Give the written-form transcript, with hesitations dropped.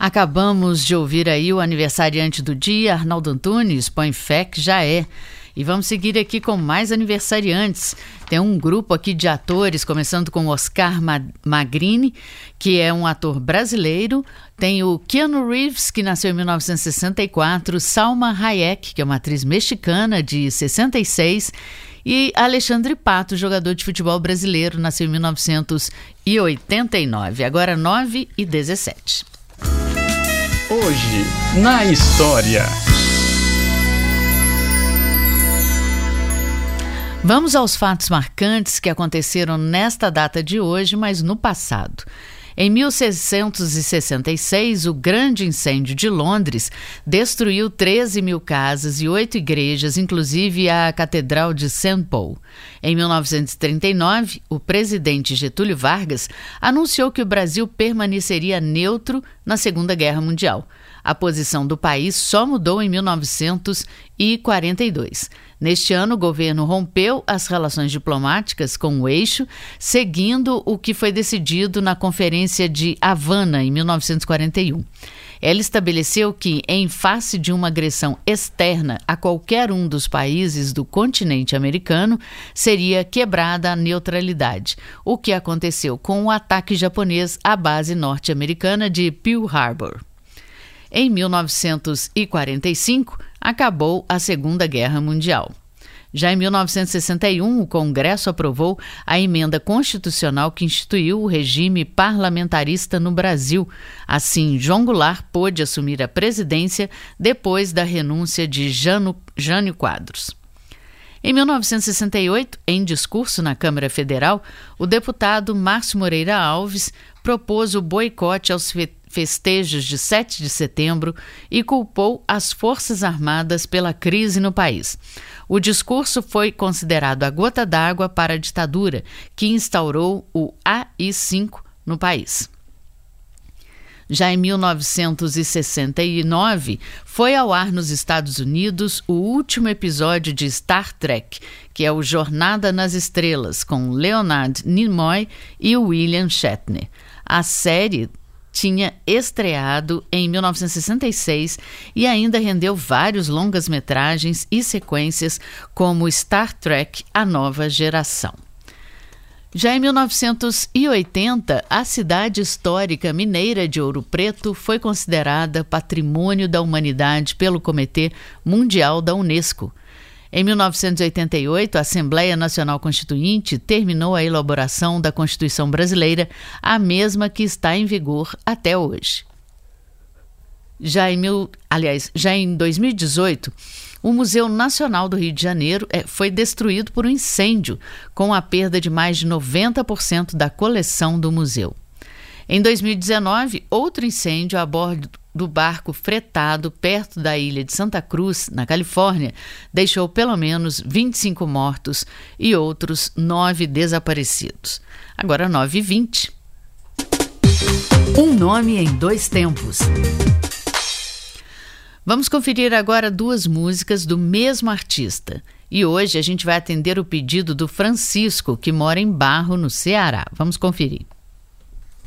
Acabamos de ouvir aí o aniversariante do dia, Arnaldo Antunes, põe fé que já é. E vamos seguir aqui com mais aniversariantes. Tem um grupo aqui de atores, começando com Oscar Magrini, que é um ator brasileiro. Tem o Keanu Reeves, que nasceu em 1964, Salma Hayek, que é uma atriz mexicana de 66, e Alexandre Pato, jogador de futebol brasileiro, nasceu em 1989. Agora 9h17. Hoje, na história. Vamos aos fatos marcantes que aconteceram nesta data de hoje, mas no passado. Em 1666, o grande incêndio de Londres destruiu 13 mil casas e 8 igrejas, inclusive a Catedral de St. Paul. Em 1939, o presidente Getúlio Vargas anunciou que o Brasil permaneceria neutro na Segunda Guerra Mundial. A posição do país só mudou em 1942. Neste ano, o governo rompeu as relações diplomáticas com o eixo, seguindo o que foi decidido na Conferência de Havana, em 1941. Ela estabeleceu que, em face de uma agressão externa a qualquer um dos países do continente americano, seria quebrada a neutralidade, o que aconteceu com o ataque japonês à base norte-americana de Pearl Harbor. Em 1945, acabou a Segunda Guerra Mundial. Já em 1961, o Congresso aprovou a emenda constitucional que instituiu o regime parlamentarista no Brasil. Assim, João Goulart pôde assumir a presidência depois da renúncia de Jânio Quadros. Em 1968, em discurso na Câmara Federal, o deputado Márcio Moreira Alves propôs o boicote aos festejos de 7 de setembro e culpou as Forças Armadas pela crise no país. O discurso foi considerado a gota d'água para a ditadura, que instaurou o AI-5 no país. Já em 1969, foi ao ar nos Estados Unidos o último episódio de Star Trek, que é o Jornada nas Estrelas, com Leonard Nimoy e William Shatner. A série tinha estreado em 1966 e ainda rendeu vários longas-metragens e sequências como Star Trek: A Nova Geração. Já em 1980, a cidade histórica mineira de Ouro Preto foi considerada Patrimônio da Humanidade pelo Comitê Mundial da Unesco. Em 1988, a Assembleia Nacional Constituinte terminou a elaboração da Constituição Brasileira, a mesma que está em vigor até hoje. Já em 2018, o Museu Nacional do Rio de Janeiro foi destruído por um incêndio, com a perda de mais de 90% da coleção do museu. Em 2019, outro incêndio a bordo do barco fretado perto da ilha de Santa Cruz, na Califórnia, deixou pelo menos 25 mortos e outros 9 desaparecidos. Agora 9h20. Um nome em 2 tempos. Vamos conferir agora 2 músicas do mesmo artista. E hoje a gente vai atender o pedido do Francisco, que mora em Barro, no Ceará. Vamos conferir.